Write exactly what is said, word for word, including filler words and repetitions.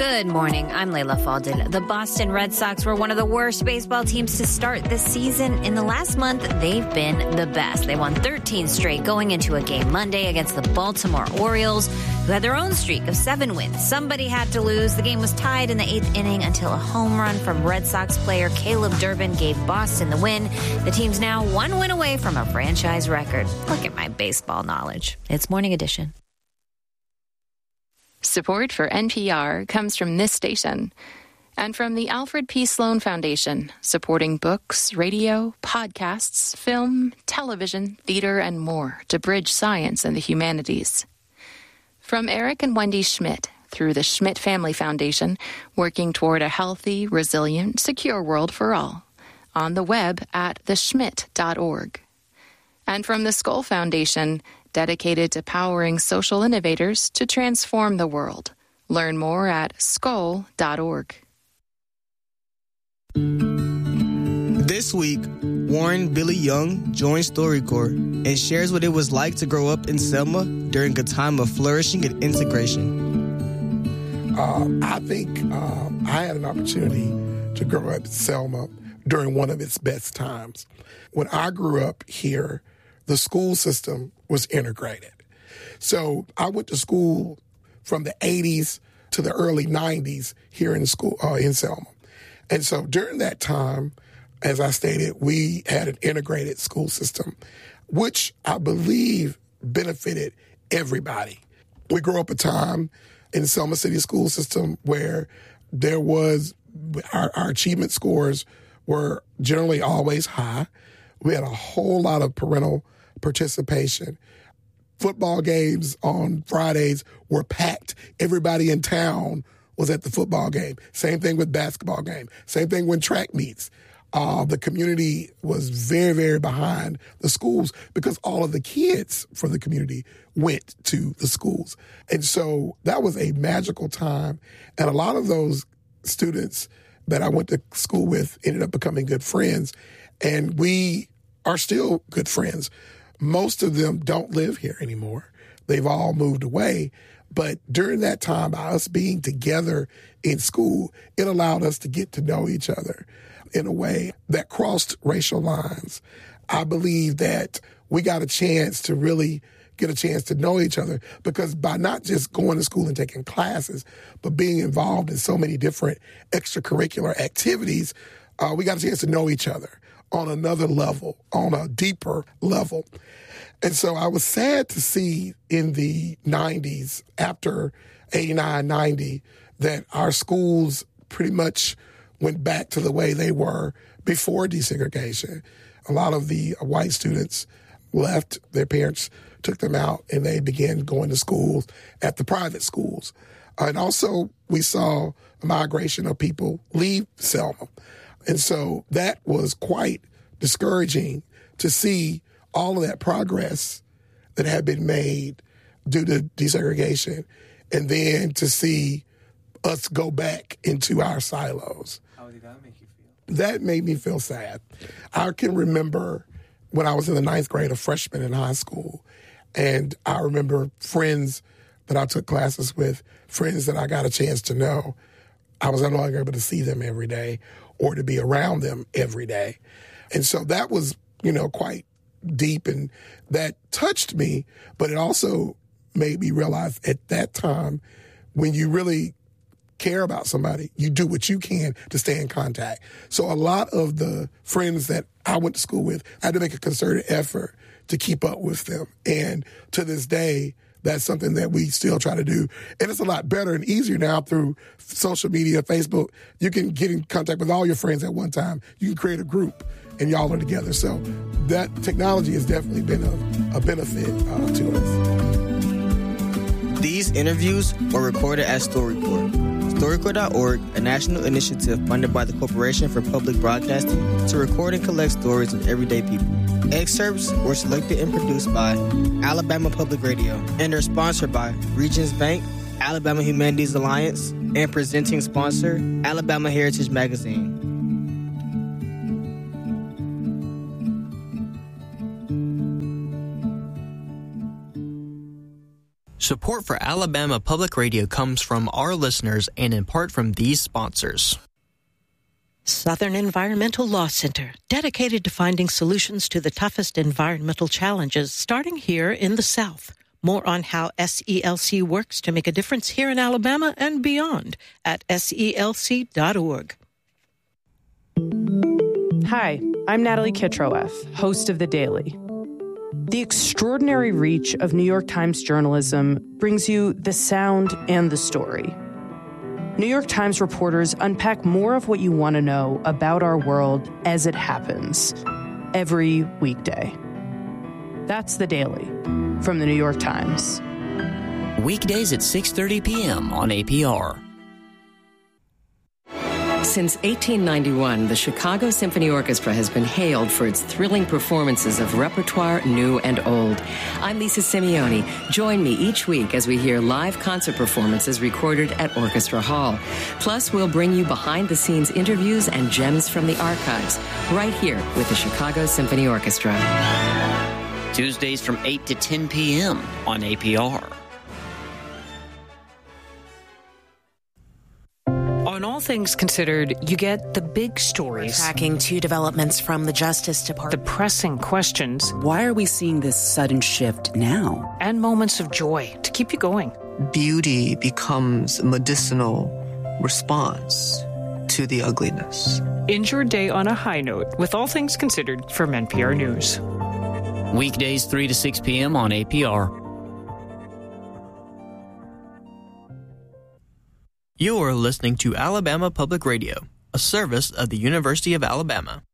Good morning. I'm Layla Faldin. The Boston Red Sox were one of the worst baseball teams to start this season. In the last month, they've been the best. They won thirteen straight going into a game Monday against the Baltimore Orioles, who had their own streak of seven wins. Somebody had to lose. The game was tied in the eighth inning until a home run from Red Sox player Caleb Durbin gave Boston the win. The team's now one win away from a franchise record. Look at my baseball knowledge. It's Morning Edition. Support for N P R comes from this station and from the Alfred P. Sloan Foundation, supporting books, radio, podcasts, film, television, theater, and more to bridge science and the humanities. From Eric and Wendy Schmidt through the Schmidt Family Foundation, working toward a healthy, resilient, secure world for all. On the web at the schmidt dot org. And from the Skoll Foundation, dedicated to powering social innovators to transform the world. Learn more at skoll dot org. This week, Warren Billy Young joins StoryCorps and shares what it was like to grow up in Selma during a time of flourishing and integration. Uh, I think uh, I had an opportunity to grow up in Selma during one of its best times. When I grew up here, the school system was integrated. So I went to school from the eighties to the early nineties here in school uh, in Selma. And so during that time, as I stated, we had an integrated school system, which I believe benefited everybody. We grew up a time in the Selma City school system where there was, our, our achievement scores were generally always high. We had a whole lot of parental participation. Football games on Fridays were packed. Everybody in town was at the football game. Same thing with basketball game. Same thing when track meets. Uh, the community was very, very behind the schools because all of the kids from the community went to the schools. And so that was a magical time. And a lot of those students that I went to school with ended up becoming good friends. And we are still good friends. Most of them don't live here anymore. They've all moved away. But during that time, by us being together in school, it allowed us to get to know each other in a way that crossed racial lines. I believe that we got a chance to really get a chance to know each other because by not just going to school and taking classes, but being involved in so many different extracurricular activities, uh, we got a chance to know each other on another level, on a deeper level. And so I was sad to see in the nineties, after eighty-nine, ninety, that our schools pretty much went back to the way they were before desegregation. A lot of the white students left, their parents took them out, and they began going to schools at the private schools. And also we saw a migration of people leave Selma. And so that was quite discouraging to see all of that progress that had been made due to desegregation, and then to see us go back into our silos. How did that make you feel? That made me feel sad. I can remember when I was in the ninth grade, a freshman in high school, and I remember friends that I took classes with, friends that I got a chance to know. I was no longer able to see them every day or to be around them every day. And so that was, you know, quite deep, and that touched me, but it also made me realize at that time, when you really care about somebody, you do what you can to stay in contact. So a lot of the friends that I went to school with, I had to make a concerted effort to keep up with them. And to this day, that's something that we still try to do. And it's a lot better and easier now through social media, Facebook. You can get in contact with all your friends at one time. You can create a group and y'all are together. So that technology has definitely been a, a benefit uh, to us. These interviews were recorded at StoryCorps. StoryCorps dot org, a national initiative funded by the Corporation for Public Broadcasting to record and collect stories of everyday people. Excerpts were selected and produced by Alabama Public Radio and are sponsored by Regions Bank, Alabama Humanities Alliance, and presenting sponsor, Alabama Heritage Magazine. Support for Alabama Public Radio comes from our listeners and in part from these sponsors. Southern Environmental Law Center, dedicated to finding solutions to the toughest environmental challenges, starting here in the South. More on how S E L C works to make a difference here in Alabama and beyond at S E L C dot org. Hi, I'm Natalie Kitroeff, host of The Daily. The extraordinary reach of New York Times journalism brings you the sound and the story. New York Times reporters unpack more of what you want to know about our world as it happens, every weekday. That's The Daily from The New York Times. Weekdays at six thirty p.m. on A P R. Since eighteen ninety-one, the Chicago Symphony Orchestra has been hailed for its thrilling performances of repertoire new and old. I'm Lisa Simeone. Join me each week as we hear live concert performances recorded at Orchestra Hall. Plus, we'll bring you behind-the-scenes interviews and gems from the archives, right here with the Chicago Symphony Orchestra. Tuesdays from eight to ten p.m. on A P R. On All Things Considered, you get the big stories. Tracking two developments from the Justice Department. The pressing questions. Why are we seeing this sudden shift now? And moments of joy to keep you going. Beauty becomes a medicinal response to the ugliness. End your day on a high note with All Things Considered from N P R News. Weekdays three to six p.m. on A P R. You are listening to Alabama Public Radio, a service of the University of Alabama.